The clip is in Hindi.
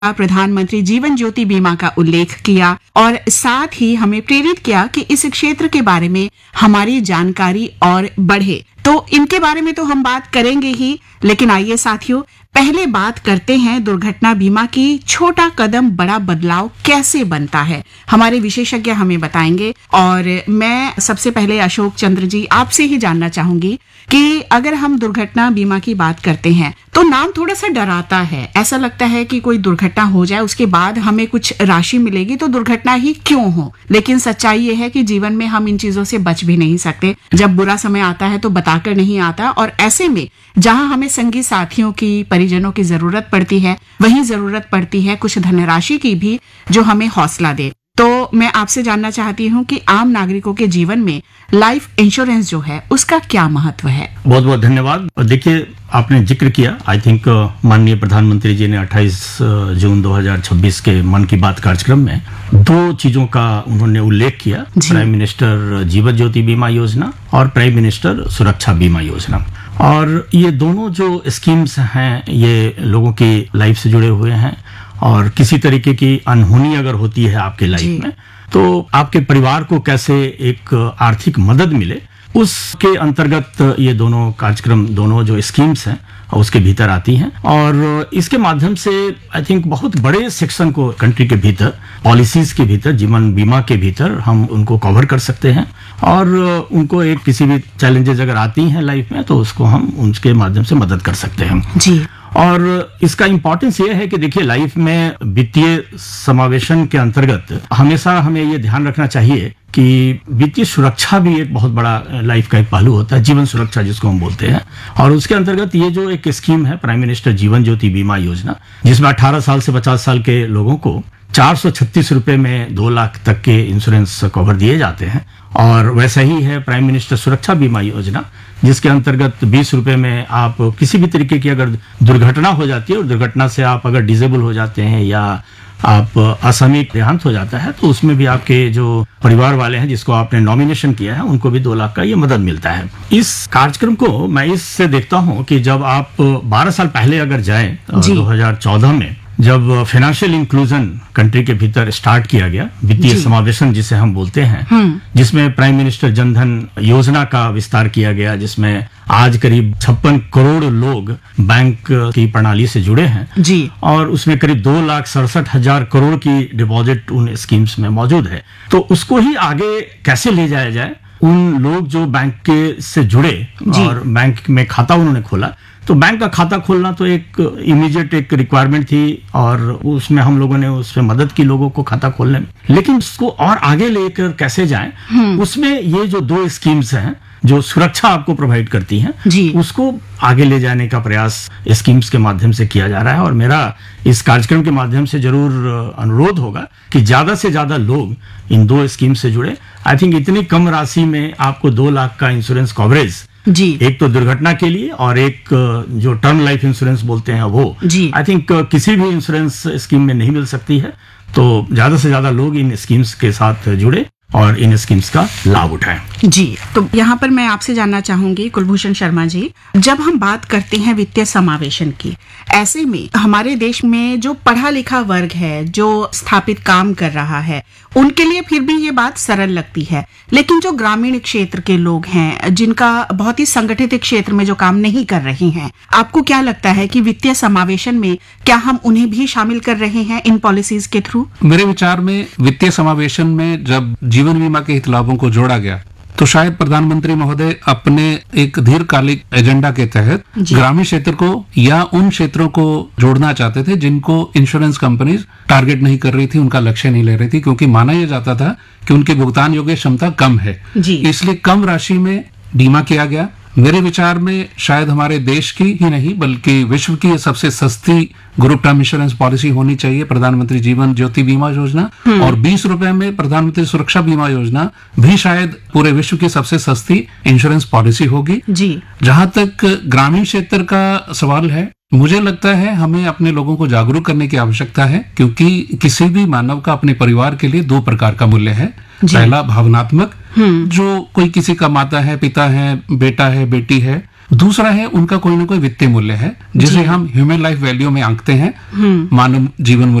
प्रधानमंत्री जीवन ज्योति बीमा का उल्लेख किया और साथ ही हमें प्रेरित किया कि इस क्षेत्र के बारे में हमारी जानकारी और बढ़े। तो इनके बारे में तो हम बात करेंगे ही, लेकिन आइए साथियों पहले बात करते हैं दुर्घटना बीमा की। छोटा कदम बड़ा बदलाव कैसे बनता है, हमारे विशेषज्ञ हमें बताएंगे। और मैं सबसे पहले अशोक चंद्र जी आपसे ही जानना चाहूंगी कि अगर हम दुर्घटना बीमा की बात करते हैं तो नाम थोड़ा सा डराता है। ऐसा लगता है कि कोई दुर्घटना हो जाए उसके बाद हमें कुछ राशि मिलेगी तो दुर्घटना ही क्यों हो, लेकिन सच्चाई ये है कि जीवन में हम इन चीजों से बच भी नहीं सकते। जब बुरा समय आता है तो बताकर नहीं आता, और ऐसे में जहां हमें संगी साथियों की, परिजनों की जरूरत पड़ती है, वहीं जरूरत पड़ती है कुछ धनराशि की भी जो हमें हौसला दे। तो मैं आपसे जानना चाहती हूँ कि आम नागरिकों के जीवन में लाइफ इंश्योरेंस जो है उसका क्या महत्व है। बहुत बहुत धन्यवाद। देखिए, आपने जिक्र किया, आई थिंक माननीय प्रधानमंत्री जी ने 28 जून 2026 के मन की बात कार्यक्रम में 2 चीजों का उन्होंने उल्लेख किया, प्राइम मिनिस्टर जीवन ज्योति बीमा योजना और प्राइम मिनिस्टर सुरक्षा बीमा योजना। और ये दोनों जो स्कीम्स हैं ये लोगों की लाइफ से जुड़े हुए हैं, और किसी तरीके की अनहोनी अगर होती है आपके लाइफ में तो आपके परिवार को कैसे एक आर्थिक मदद मिले, उसके अंतर्गत ये दोनों कार्यक्रम, दोनों जो स्कीम्स हैं उसके भीतर आती हैं। और इसके माध्यम से आई थिंक बहुत बड़े सेक्शन को कंट्री के भीतर, पॉलिसीज के भीतर, जीवन बीमा के भीतर हम उनको कवर कर सकते हैं, और उनको एक किसी भी चैलेंजेस अगर आती हैं लाइफ में तो उसको हम उनके माध्यम से मदद कर सकते हैं जी। और इसका इंपॉर्टेंस ये है कि देखिए, लाइफ में वित्तीय समावेशन के अंतर्गत हमेशा हमें ये ध्यान रखना चाहिए कि वित्तीय सुरक्षा भी एक बहुत बड़ा लाइफ का एक पहलू होता है, जीवन सुरक्षा जिसको हम बोलते हैं। और उसके अंतर्गत ये जो एक स्कीम है प्राइम मिनिस्टर जीवन ज्योति बीमा योजना, जिसमें 18 साल से 50 साल के लोगों को 436 रुपए में 2 लाख तक के इंश्योरेंस कवर दिए जाते हैं। और वैसा ही है प्राइम मिनिस्टर सुरक्षा बीमा योजना, जिसके अंतर्गत 20 रुपए में आप किसी भी तरीके की अगर दुर्घटना हो जाती है और दुर्घटना से आप अगर डिसेबल हो जाते हैं या आप असामयिक देहांत हो जाता है तो उसमें भी आपके जो परिवार वाले हैं जिसको आपने नॉमिनेशन किया है उनको भी 2 लाख का ये मदद मिलता है। इस कार्यक्रम को मैं इससे देखता हूं कि जब आप 12 साल पहले अगर जाएं 2014 में, जब फाइनेंशियल इंक्लूजन कंट्री के भीतर स्टार्ट किया गया, वित्तीय समावेशन जिसे हम बोलते हैं, जिसमें प्राइम मिनिस्टर जनधन योजना का विस्तार किया गया, जिसमें आज करीब 56 करोड़ लोग बैंक की प्रणाली से जुड़े हैं जी। और उसमें करीब 2,67,000 करोड़ की डिपॉजिट उन स्कीम्स में मौजूद है। तो उसको ही आगे कैसे ले जाया जाए, उन लोग जो बैंक के से जुड़े और बैंक में खाता उन्होंने खोला, तो बैंक का खाता खोलना तो एक इमीडिएट एक रिक्वायरमेंट थी और उसमें हम लोगों ने उसमें मदद की लोगों को खाता खोलने में। लेकिन उसको और आगे लेकर कैसे जाएं, उसमें ये जो 2 स्कीम्स हैं जो सुरक्षा आपको प्रोवाइड करती हैं, उसको आगे ले जाने का प्रयास स्कीम्स के माध्यम से किया जा रहा है। और मेरा इस कार्यक्रम के माध्यम से जरूर अनुरोध होगा कि ज्यादा से ज्यादा लोग इन 2 स्कीम से जुड़े। आई थिंक इतनी कम राशि में आपको 2 लाख का इंश्योरेंस कवरेज, एक तो दुर्घटना के लिए और एक जो टर्म लाइफ इंश्योरेंस बोलते हैं वो, आई थिंक किसी भी इंश्योरेंस स्कीम में नहीं मिल सकती है। तो ज्यादा से ज्यादा लोग इन स्कीम्स के साथ जुड़े और इन स्कीम्स का लाभ उठाएं। जी, तो यहाँ पर मैं आपसे जानना चाहूंगी कुलभूषण शर्मा जी, जब हम बात करते हैं वित्तीय समावेशन की, ऐसे में हमारे देश में जो पढ़ा लिखा वर्ग है, जो स्थापित काम कर रहा है, उनके लिए फिर भी ये बात सरल लगती है, लेकिन जो ग्रामीण क्षेत्र के लोग हैं, जिनका बहुत ही संगठित क्षेत्र में जो काम नहीं कर रहे हैं, आपको क्या लगता है कि वित्तीय समावेशन में क्या हम उन्हें भी शामिल कर रहे हैं इन पॉलिसीज के थ्रू? मेरे विचार में वित्तीय समावेशन में जब जीवन बीमा के हित लाभों को जोड़ा गया तो शायद प्रधानमंत्री महोदय अपने एक दीर्घकालिक एजेंडा के तहत ग्रामीण क्षेत्र को या उन क्षेत्रों को जोड़ना चाहते थे जिनको इंश्योरेंस कंपनीज टारगेट नहीं कर रही थी, उनका लक्ष्य नहीं ले रही थी, क्योंकि माना यह जाता था कि उनकी भुगतान योग्य क्षमता कम है। इसलिए कम राशि में बीमा किया गया। मेरे विचार में शायद हमारे देश की ही नहीं बल्कि विश्व की सबसे सस्ती ग्रुप टर्म इंश्योरेंस पॉलिसी होनी चाहिए प्रधानमंत्री जीवन ज्योति बीमा योजना, और 20 रुपए में प्रधानमंत्री सुरक्षा बीमा योजना भी शायद पूरे विश्व की सबसे सस्ती इंश्योरेंस पॉलिसी होगी। जहां तक ग्रामीण क्षेत्र का सवाल है, मुझे लगता है हमें अपने लोगों को जागरूक करने की आवश्यकता है, क्योंकि किसी भी मानव का अपने परिवार के लिए 2 प्रकार का मूल्य है। पहला भावनात्मक, जो कोई किसी का माता है, पिता है, बेटा है, बेटी है, दूसरा है उनका कोई ना कोई वित्तीय मूल्य है, जिसे हम ह्यूमन लाइफ वैल्यू में आंकते हैं, मानव जीवन मूल्य